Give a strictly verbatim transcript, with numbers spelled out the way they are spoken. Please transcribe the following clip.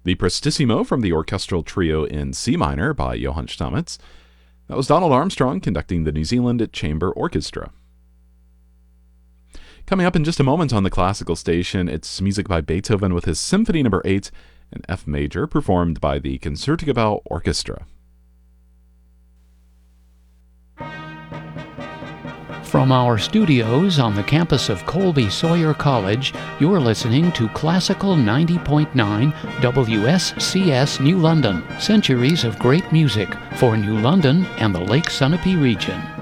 The Prestissimo from the orchestral trio in C minor by Johann Stamitz. That was Donald Armstrong conducting the New Zealand Chamber Orchestra. Coming up in just a moment on the classical station, it's music by Beethoven with his Symphony Number eight in F major, performed by the Concertgebouw Orchestra. From our studios on the campus of Colby Sawyer College, you're listening to Classical ninety point nine W S C S New London, centuries of great music for New London and the Lake Sunapee region.